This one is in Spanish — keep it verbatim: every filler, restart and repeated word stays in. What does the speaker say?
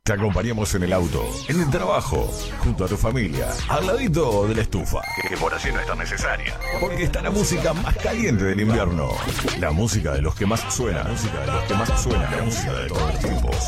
Te acompañamos en el auto, en el trabajo, junto a tu familia, al ladito de la estufa, que por allí no es tan necesaria, porque está la música más caliente del invierno, la música de los que más suena, la música de los que más suena, la música de todos los tiempos.